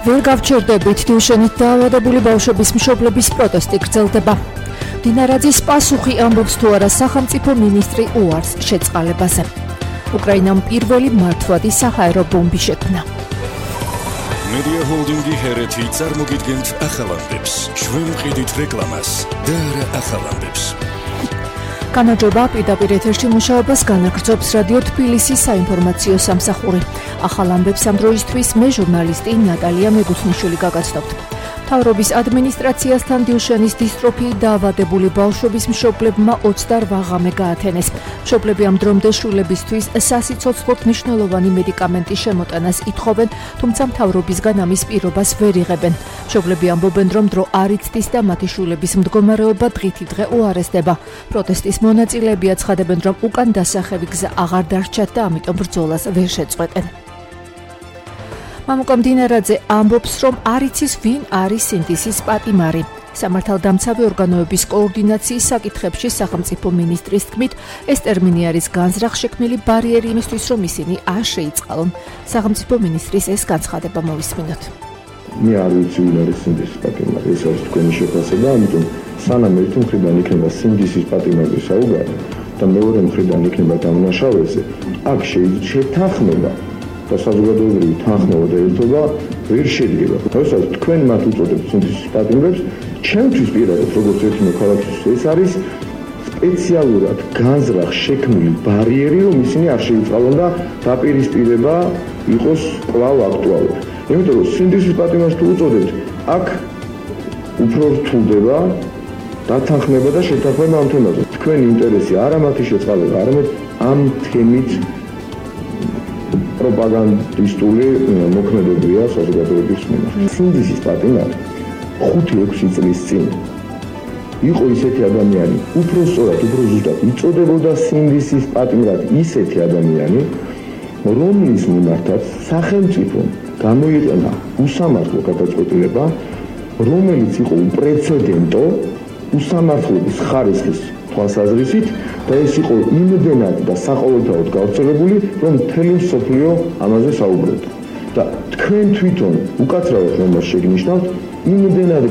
ვერ გავჩერდებით, დილშენით დაავადებული ბავშვების მშობლების პროტესტი გრძელდება. დინარაძის პასუხი ამბობს თუ არა სახელმწიფო მინისტრი უარს შეწყალებაზე. უკრაინამ პირველი მართვადი საჰაერო ბომბი შექმნა. Media Holding-ი ჰერეთი წარმოგიდგენთ ახალამდებს. ჩვენ ვყიდით რეკლამას და არა ახალამდებს. განაჯობა პირდაპირ ეთერში მუშაობას განაგრძობს რადიო თბილისის საინფორმაციო სამსახური. ახალ ამბებს ამ დროისთვის მე ჟურნალისტი ნატალია მეგუთნიშვილი გაგაცნობთ. მთავრობის ადმინისტრაციასთან დილშენის დისტროფიით დაავადებული ბავშვების მშობლებმა 28 ღამე გაათენეს. მშობლები ამ დრომდე შვილებისთვის სასიცოცხლოდ მნიშვნელოვანი მედიკამენტის შემოტანას ითხოვენ, თუმცა მთავრობისგან ამის პირობას ვერ იღებენ. მშობლები ამბობენ, რომ დრო არ იცდის და მათი შვილების მდგომარეობა დღითი დღე უარესდება. პროტესტის მონაწილეები აცხადებენ, რომ უკან დასახევი გზა აღარ დარჩათ და ამიტომ ბრძოლას ვერ შეწყვეტენ. მამუკა დინარაძე ამბობს, რომ არ იცის ვინ არის სინდისის პატიმარი. სამართალდამცავი ორგანოების კოორდინაციის საკითხებში სახელმწიფო მინისტრის თქმით, ეს ტერმინი არის განზრახშექმნილი ბარიერი იმისთვის, რომ ისინი არ შეიწყალონ. სახელმწიფო მინისტრის ეს განცხადება მოვისმინოთ. მე არ ვიცი ვინ არის სინდისის პატიმარი, ეს არის თქვენი შეფასება, ამიტომ სანამ ერთი მხრიდან იქნება სინდისის პატიმარზე საუბარი და მეორე მხრიდან იქნება დამნაშავეზე, აქ შეთანხმება და საზოგადოებრივი თანხმობა და ერთობა ვერ შედგება. თორსა თქვენ მათ უწოდებთ სინდისის პატიმრებს, ჩემთვის პირადად როგორც ერთი მოქალაქის ეს არის სპეციალურად განზრახ-შექმნილი ბარიერი, რომ ისინი არ შეიწყალონ და დაპირისპირება იყოს კვლავ აქტუალური. იმიტომ რომ სინდისის პატიმარს თუ უწოდებთ, აქ უფრო რთულდება დათანხმება და შეთანხმება ამ თემაზე. თქვენი ინტერესი არა მათი შეწყალება, არამედ ამ თემით პროპაგანდისტული მოქმედებია საზოგადოების მიმართ. სინდისის პატიმარი 5-6 წლის წინ იყო ისეთი ადამიანი, უფრო სწორად, უფრო ზუსტად იწოდებოდა სინდისის პატიმრად ისეთი ადამიანი, რომლის მიმართაც სახელმწიფომ გამოიყენა უსამართლო გადაწყვეტილება, რომელიც იყო უპრეცედენტო უსამართლობის ხარისხის თვალსაზრისით და ეს იყო იმდენად და საყოველთაოდ გავრცელებული, რომ მთელი მსოფლიო ამაზე საუბრობდა. და თქვენ თვითონ უკაცრავად რომ მას შეგნიშნავთ, იმდენად